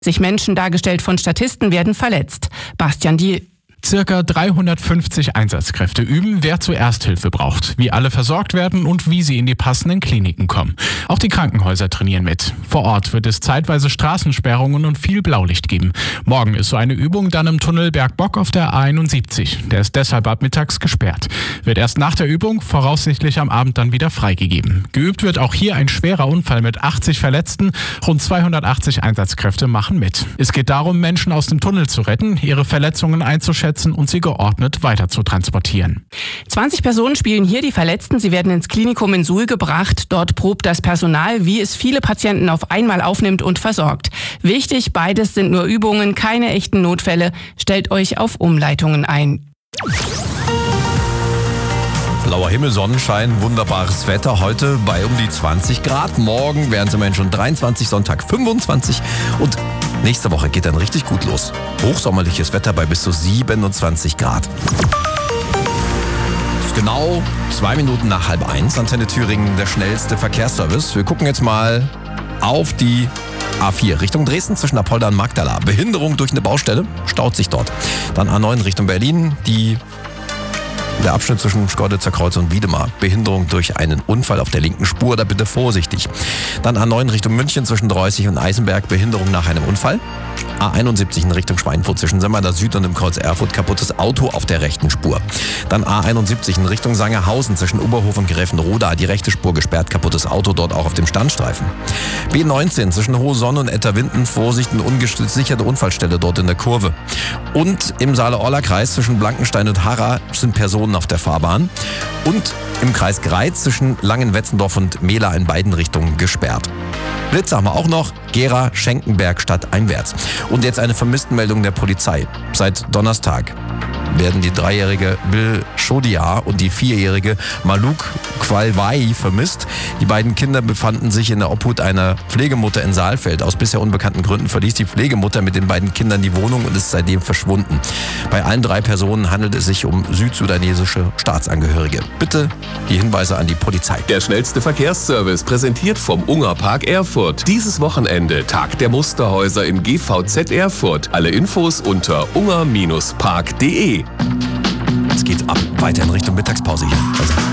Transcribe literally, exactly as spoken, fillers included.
Sich Menschen, dargestellt von Statisten, werden verletzt. Bastian Diel. Circa dreihundertfünfzig Einsatzkräfte üben, wer zuerst Hilfe braucht, wie alle versorgt werden und wie sie in die passenden Kliniken kommen. Auch die Krankenhäuser trainieren mit. Vor Ort wird es zeitweise Straßensperrungen und viel Blaulicht geben. Morgen ist so eine Übung dann im Tunnel Bergbock auf der A einundsiebzig. Der ist deshalb ab mittags gesperrt. Wird erst nach der Übung, voraussichtlich am Abend, dann wieder freigegeben. Geübt wird auch hier ein schwerer Unfall mit achtzig Verletzten. Rund zweihundertachtzig Einsatzkräfte machen mit. Es geht darum, Menschen aus dem Tunnel zu retten, ihre Verletzungen einzuschätzen und sie geordnet weiter zu transportieren. zwanzig Personen spielen hier die Verletzten. Sie werden ins Klinikum in Suhl gebracht. Dort probt das Personal, wie es viele Patienten auf einmal aufnimmt und versorgt. Wichtig, beides sind nur Übungen, keine echten Notfälle. Stellt euch auf Umleitungen ein. Blauer Himmel, Sonnenschein, wunderbares Wetter. Heute bei um die zwanzig Grad. Morgen wären es immerhin schon dreiundzwanzig, Sonntag fünfundzwanzig und nächste Woche geht dann richtig gut los. Hochsommerliches Wetter bei bis zu siebenundzwanzig Grad. Es ist genau zwei Minuten nach halb eins. Antenne Thüringen, der schnellste Verkehrsservice. Wir gucken jetzt mal auf die A vier Richtung Dresden zwischen Apolda und Magdala. Behinderung durch eine Baustelle, staut sich dort. Dann A neun Richtung Berlin, die Der Abschnitt zwischen Schkeuditzer Kreuz und Wiedemar. Behinderung durch einen Unfall auf der linken Spur, da bitte vorsichtig. Dann A neun Richtung München zwischen Dreußig und Eisenberg. Behinderung nach einem Unfall. A einundsiebzig in Richtung Schweinfurt zwischen Semmerder Süd und dem Kreuz Erfurt. Kaputtes Auto auf der rechten Spur. Dann A einundsiebzig in Richtung Sangerhausen zwischen Oberhof und Gräfenroda. Die rechte Spur gesperrt. Kaputtes Auto dort auch auf dem Standstreifen. B neunzehn zwischen Hohe Sonne und Etterwinden. Vorsicht, eine ungesicherte Unfallstelle dort in der Kurve. Und im Saale-Orla-Kreis zwischen Blankenstein und Harra sind Personen auf der Fahrbahn. Und im Kreis Greiz zwischen Langenwetzendorf und Mehla in beiden Richtungen gesperrt. Blitz haben wir auch noch. Gera, Schenkenberg stadteinwärts. Und jetzt eine Vermisstenmeldung der Polizei. Seit Donnerstag werden die dreijährige Bil Shodia und die vierjährige Maluk Qualwai vermisst. Die beiden Kinder befanden sich in der Obhut einer Pflegemutter in Saalfeld. Aus bisher unbekannten Gründen verließ die Pflegemutter mit den beiden Kindern die Wohnung und ist seitdem verschwunden. Bei allen drei Personen handelt es sich um südsudanesische Staatsangehörige. Bitte die Hinweise an die Polizei. Der schnellste Verkehrsservice, präsentiert vom Ungerpark Erfurt. Dieses Wochenende Tag der Musterhäuser in G V Z Erfurt. Alle Infos unter unger Bindestrich park punkt de. Jetzt geht's ab, weiter in Richtung Mittagspause hier. Also